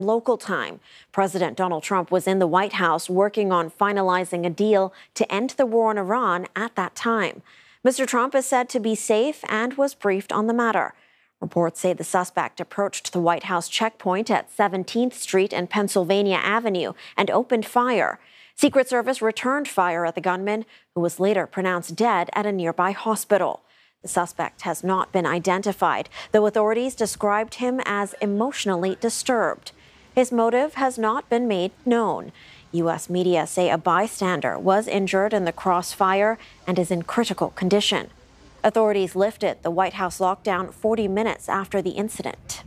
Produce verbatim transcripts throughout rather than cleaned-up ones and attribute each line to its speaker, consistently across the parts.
Speaker 1: Local time, President Donald Trump was in the White House working on finalizing a deal to end the war in Iran at that time. Mister Trump is said to be safe and was briefed on the matter. Reports say the suspect approached the White House checkpoint at seventeenth Street and Pennsylvania Avenue and opened fire. Secret Service returned fire at the gunman, who was later pronounced dead at a nearby hospital. The suspect has not been identified, though authorities described him as emotionally disturbed. His motive has not been made known. U S media say a bystander was injured in the crossfire and is in critical condition. Authorities lifted the White House lockdown forty minutes after the incident.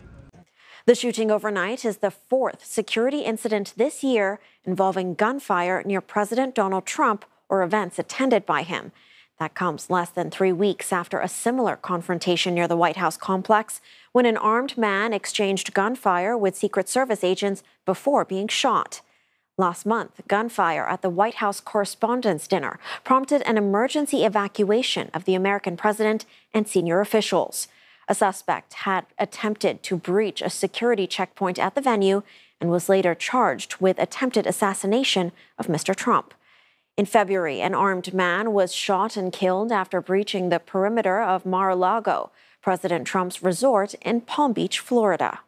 Speaker 1: The shooting overnight is the fourth security incident this year involving gunfire near President Donald Trump or events attended by him. That comes less than three weeks after a similar confrontation near the White House complex when an armed man exchanged gunfire with Secret Service agents before being shot. Last month, gunfire at the White House Correspondents' Dinner prompted an emergency evacuation of the American president and senior officials. A suspect had attempted to breach a security checkpoint at the venue and was later charged with attempted assassination of Mister Trump. In February, an armed man was shot and killed after breaching the perimeter of Mar-a-Lago, President Trump's resort in Palm Beach, Florida.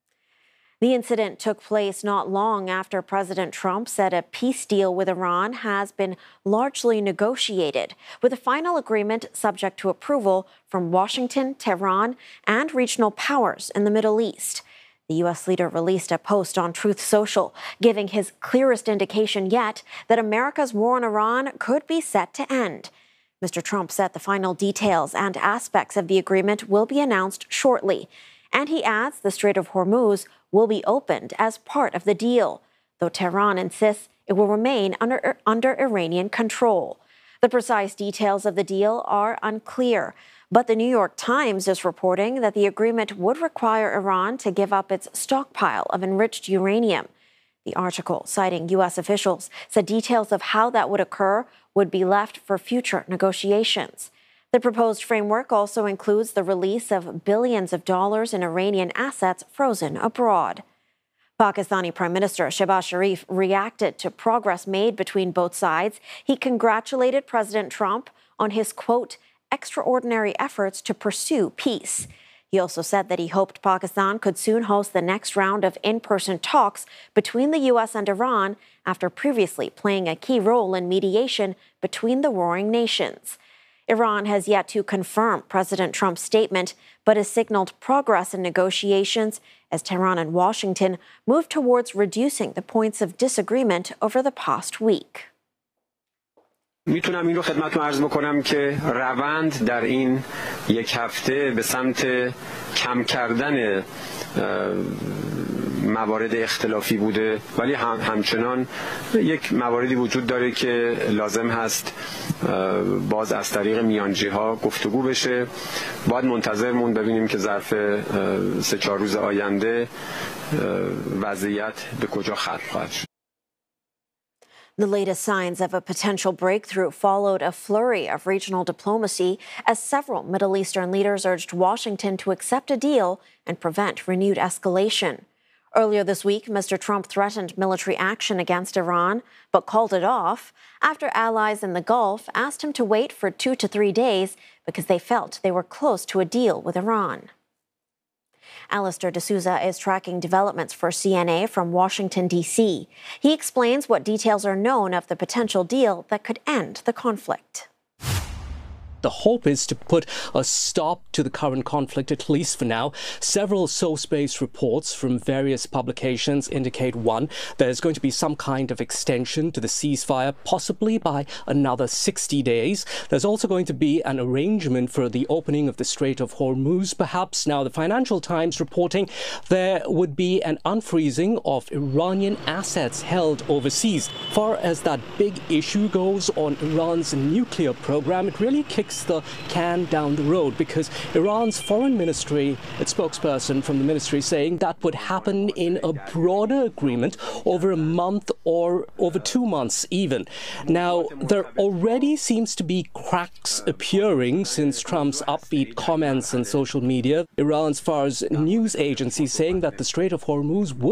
Speaker 1: The incident took place not long after President Trump said a peace deal with Iran has been largely negotiated, with a final agreement subject to approval from Washington, Tehran, and regional powers in the Middle East. The U S leader released a post on Truth Social, giving his clearest indication yet that America's war on Iran could be set to end. Mister Trump said the final details and aspects of the agreement will be announced shortly. And he adds the Strait of Hormuz will be opened as part of the deal, though Tehran insists it will remain under, under Iranian control. The precise details of the deal are unclear, but the New York Times is reporting that the agreement would require Iran to give up its stockpile of enriched uranium. The article, citing U S officials, said details of how that would occur would be left for future negotiations. The proposed framework also includes the release of billions of dollars in Iranian assets frozen abroad. Pakistani Prime Minister Shehbaz Sharif reacted to progress made between both sides. He congratulated President Trump on his, quote, extraordinary efforts to pursue peace. He also said that he hoped Pakistan could soon host the next round of in-person talks between the U S and Iran after previously playing a key role in mediation between the warring nations. Iran has yet to confirm President Trump's statement, but has signaled progress in negotiations as Tehran and Washington move towards reducing the points of disagreement over the past week.
Speaker 2: میتونم این رو خدمتتون عرض بکنم که روند در این یک هفته به سمت کم کردن موارد اختلافی بوده، ولی هم همچنان یک مواردی وجود داره که لازم هست باز از طریق میانجی ها گفتگو بشه. باید منتظر مون ببینیم که ظرف سه چهار روز آینده وضعیت به کجا ختم خواهد شد.
Speaker 1: The latest signs of a potential breakthrough followed a flurry of regional diplomacy as several Middle Eastern leaders urged Washington to accept a deal and prevent renewed escalation. Earlier this week, Mister Trump threatened military action against Iran, but called it off after allies in the Gulf asked him to wait for two to three days because they felt they were close to a deal with Iran. Alistair D'Souza is tracking developments for C N A from Washington, D C He explains what details are known of the potential deal that could end the conflict.
Speaker 3: The hope is to put a stop to the current conflict, at least for now. Several source-based reports from various publications indicate, one, there's going to be some kind of extension to the ceasefire, possibly by another sixty days. There's also going to be an arrangement for the opening of the Strait of Hormuz, perhaps. Now, the Financial Times reporting there would be an unfreezing of Iranian assets held overseas. As far as that big issue goes on Iran's nuclear program, it really kicks the can down the road because Iran's foreign ministry, its spokesperson from the ministry, saying that would happen in a broader agreement over a month or over two months even. Now, there already seems to be cracks appearing since Trump's upbeat comments on social media. Iran's Fars news agency saying that the Strait of Hormuz would